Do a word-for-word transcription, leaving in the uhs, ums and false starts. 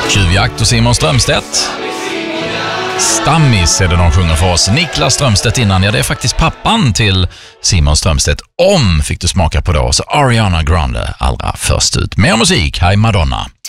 Tjuvjakt och Simon Strömstedt. Stammis är det de sjunger för oss. Niklas Strömstedt innan, ja det är faktiskt pappan till Simon Strömstedt. Om fick du smaka på då, så Ariana Grande allra först ut. Mer musik, här är Madonna.